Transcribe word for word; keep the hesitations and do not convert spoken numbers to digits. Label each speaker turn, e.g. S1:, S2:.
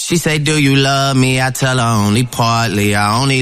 S1: She say, do you love me? I tell her only partly. I only